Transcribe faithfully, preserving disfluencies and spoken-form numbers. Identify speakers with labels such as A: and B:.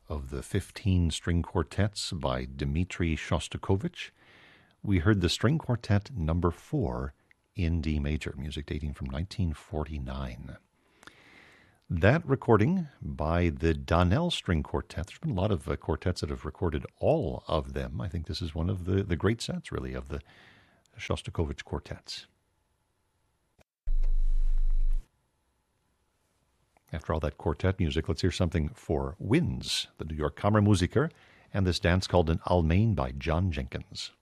A: of the fifteen string quartets by Dmitri Shostakovich. We heard the string quartet number four in D major, music dating from nineteen forty-nine. That recording by the Donnell String Quartet. There's been a lot of uh, quartets that have recorded all of them. I think this is one of the, the great sets, really, of the Shostakovich quartets. After all that quartet music, let's hear something for winds, the New York Kammermusiker, and this dance called an Almain by John Jenkins.